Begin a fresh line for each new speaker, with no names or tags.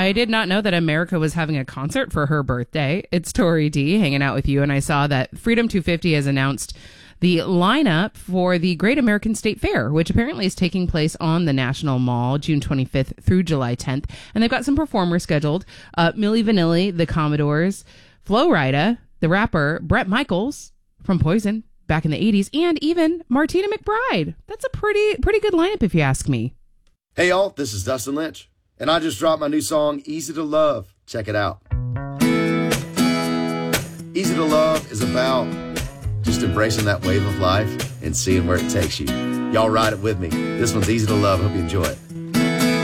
I did not know that America was having a concert for her birthday. It's Tori D hanging out with you, and I saw that Freedom 250 has announced the lineup for the Great American State Fair, which apparently is taking place on the National Mall June 25th through July 10th. And they've got some performers scheduled. Milli Vanilli, the Commodores, Flo Rida, the rapper, Bret Michaels from Poison back in the 80s, and even Martina McBride. That's a pretty good lineup if you ask me.
Hey y'all, this is Dustin Lynch, and I just dropped my new song, Easy to Love. Check it out. Easy to Love is about just embracing that wave of life and seeing where it takes you. Y'all ride it with me. This one's easy to love. Hope you enjoy it.